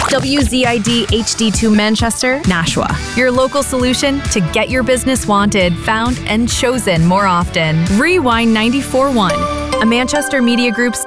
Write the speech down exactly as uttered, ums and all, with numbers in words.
W Z I D H D two Manchester, Nashua. Your local solution to get your business wanted, found, and chosen more often. Rewind ninety-four point one, a Manchester Media Group's